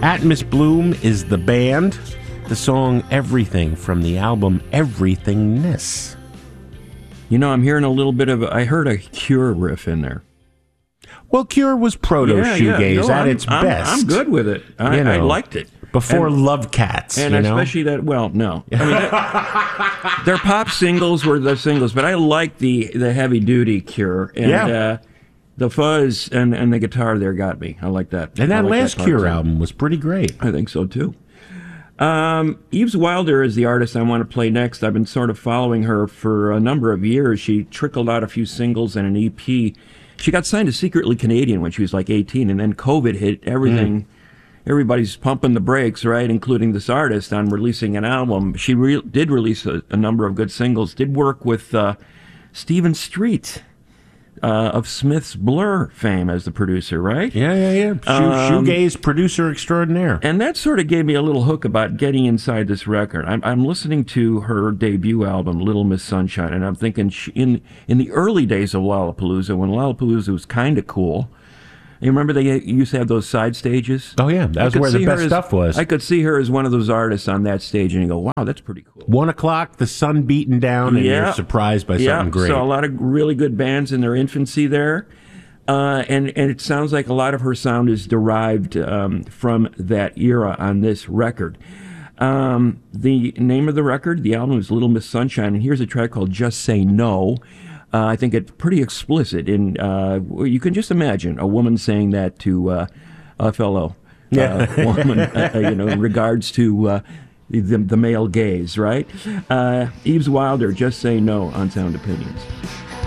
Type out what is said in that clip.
Atmos Bloom is the band. The song Everything from the album Everythingness. You know, I'm hearing a little bit of, I heard a Cure riff in there. Well, Cure was proto-shoegaze at its best. I'm good with it. I liked it. Before Love Cats, and especially that. Well, no, I mean, their pop singles were the singles, but I like the heavy duty Cure and the fuzz and the guitar there got me. I like that. And that last Cure album was pretty great. I think so too. Eves Wilder is the artist I want to play next. I've been sort of following her for a number of years. She trickled out a few singles and an EP. She got signed to Secretly Canadian when she was like 18, and then COVID hit everything. Everybody's pumping the brakes, right, including this artist, on releasing an album. She did release a number of good singles, did work with Stephen Street of Smith's Blur fame as the producer, right? Yeah. Shoegaze producer extraordinaire. And that sort of gave me a little hook about getting inside this record. I'm listening to her debut album, Little Miss Sunshine, and I'm thinking in the early days of Lollapalooza, when Lollapalooza was kind of cool. You remember they used to have those side stages? Oh, yeah. That was where the best stuff was. I could see her as one of those artists on that stage, and you go, wow, that's pretty cool. 1 o'clock, the sun beating down, and you're surprised by something great. So a lot of really good bands in their infancy there. And it sounds like a lot of her sound is derived from that era on this record. The name of the record, the album, is Little Miss Sunshine, and here's a track called Just Say No. I think it's pretty explicit. You can just imagine a woman saying that to a fellow woman, in regards to the male gaze, right? Eves Wilder, Just Say No on Sound Opinions.